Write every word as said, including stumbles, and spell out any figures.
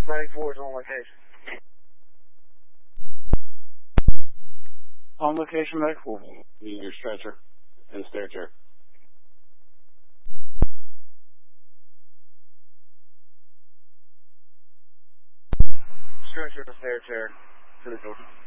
ninety-four is on location. On location, ninety-four. Need your stretcher and stair chair. Stretcher and stair chair to the door.